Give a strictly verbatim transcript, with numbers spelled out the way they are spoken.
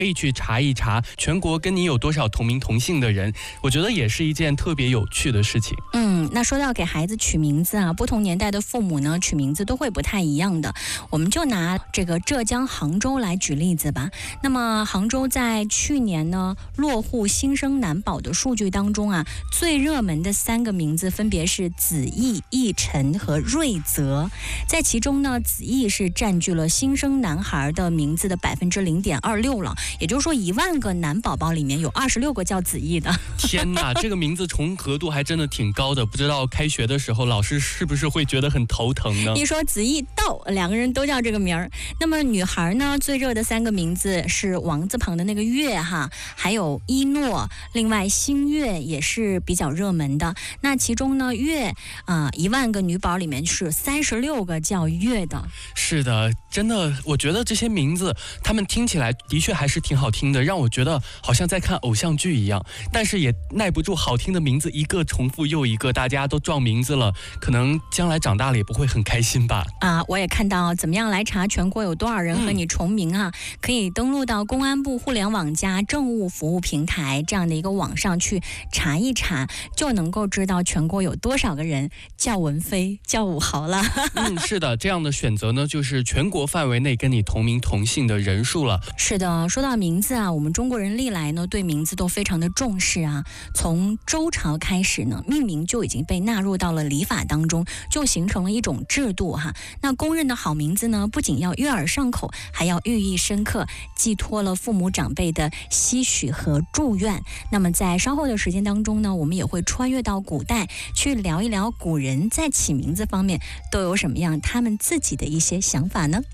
可以去查一查全国跟你有多少同名同姓的人，我觉得也是一件特别有趣的事情。 嗯，那说到给孩子取名字啊，不同年代的父母呢，取名字都会不太一样的。我们就拿这个浙江杭州来举例子吧。那么杭州在去年呢落户新生男宝的数据当中啊，最热门的三个名字分别是子毅、奕晨和瑞泽。在其中呢，子毅是占据了新生男孩的名字的百分之零点二六了，也就是说一万个男宝宝里面有二十六个叫子毅的。 天哪，这个名字重合度还真的挺高的，不知道开学的时候老师是不是会觉得很头疼呢？ 一说子毅到，两个人都叫这个名儿。那么女孩呢，最热的三个名字是王字旁的那个月哈，还有一诺，另外星月也是比较热门的。那其中呢，月啊、呃，一万个女宝里面是三十六个叫月的。 是的，真的，我觉得这些名字他们听起来的确还是挺好听的，让我觉得好像在看偶像剧一样，但是也耐不住好听的名字一个重复又一个，大家都撞名字了，可能将来长大了也不会很开心吧。 啊，我也看到怎么样来查全国有多少人和你重名啊、嗯、可以登录到公安部互联网加政务服务平台这样的一个网上去查一查，就能够知道全国有多少个人叫文飞叫武豪了。 嗯，是的，这样的选择呢就是全国范围内跟你同名同姓的人数了。 是的，说到名字啊，我们中国人历来呢对名字都非常的重视啊。从周朝开始呢，命名就已经被纳入到了礼法当中，就形成了一种制度哈。那公认的好名字呢，不仅要悦耳上口，还要寓意深刻，寄托了父母长辈的期许和祝愿。那么在稍后的时间当中呢，我们也会穿越到古代，去聊一聊古人在起名字方面都有什么样他们自己的一些想法呢？